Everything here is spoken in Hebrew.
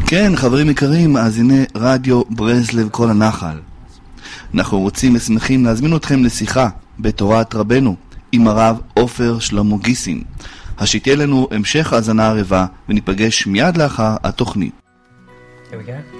כן, חברים יקרים, אז הנה רדיו ברסלב כל הנחל. אנחנו רוצים ושמחים להזמין אתכם לשיחה בתורת רבנו עם הרב עופר שלמה גיסין. שתהיה לנו המשך האזנה ערבה וניפגש מיד לאחר התוכנית. Here we go.